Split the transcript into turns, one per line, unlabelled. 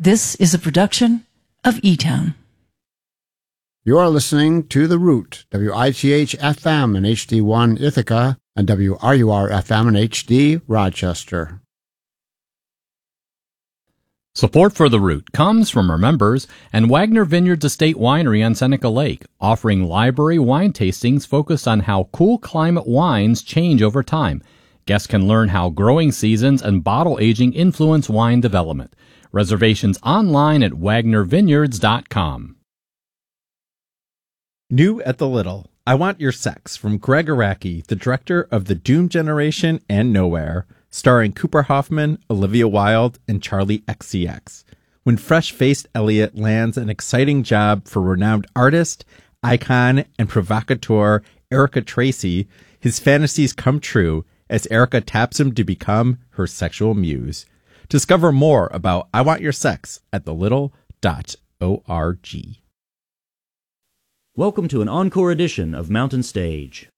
This is a production of E-Town.
You are listening to The Root, WITH-FM in HD1 Ithaca and WRUR-FM in HD Rochester.
Support for The Root comes from our members and Wagner Vineyards Estate Winery on Seneca Lake, offering library wine tastings focused on how cool climate wines change over time. Guests can learn how growing seasons and bottle aging influence wine development. Reservations online at wagnervineyards.com.
New at the Little, I Want Your Sex, from Greg Araki, the director of The Doom Generation and Nowhere, starring Cooper Hoffman, Olivia Wilde, and Charlie XCX. When fresh-faced Elliot lands an exciting job for renowned artist, icon, and provocateur Erica Tracy, his fantasies come true as Erica taps him to become her sexual muse. Discover more about I Want Your Sex at thelittle.org.
Welcome to an encore edition of Mountain Stage.